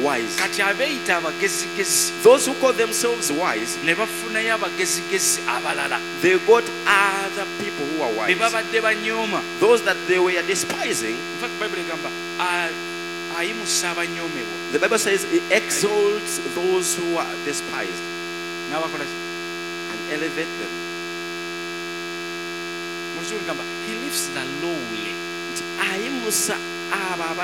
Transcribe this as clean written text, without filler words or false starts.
wise. kati abeeyita abagezigezi Those who call themselves wise, ne bafunayo abagezigezi abalala they got other people who are be wise. babadde banyooma. Those that they were despising, In fact, Bible egamba ayimusa abanyoomebwa the Bible says it exalts those who are despised n'abakola ki? and elevate them. Mu Luzungu egamba he lifts the lowly. Ayimusa abo